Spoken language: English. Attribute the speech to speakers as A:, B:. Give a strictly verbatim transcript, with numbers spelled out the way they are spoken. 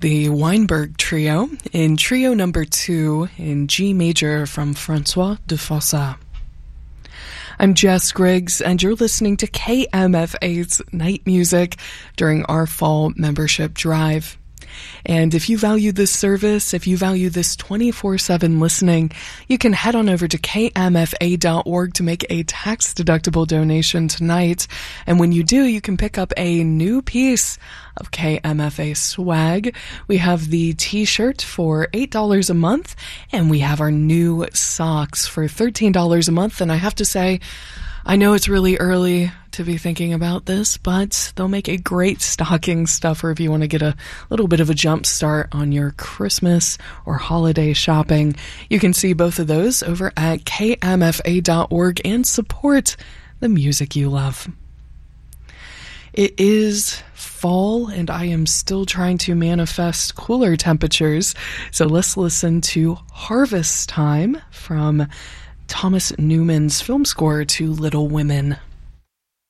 A: the Weinberg Trio in Trio Number Two in G Major from Francois de Fossa. I'm Jess Griggs, and you're listening to K M F A's Night Music during our fall membership drive. And if you value this service, if you value this twenty-four seven listening, you can head on over to K M F A dot org to make a tax-deductible donation tonight. And when you do, you can pick up a new piece of K M F A swag. We have the t-shirt for eight dollars a month, and we have our new socks for thirteen dollars a month. And I have to say, I know it's really early to be thinking about this, but they'll make a great stocking stuffer if you want to get a little bit of a jump start on your Christmas or holiday shopping. You can see both of those over at K M F A dot org and support the music you love. It is fall, and I am still trying to manifest cooler temperatures, so let's listen to Harvest Time from Thomas Newman's film score to Little Women.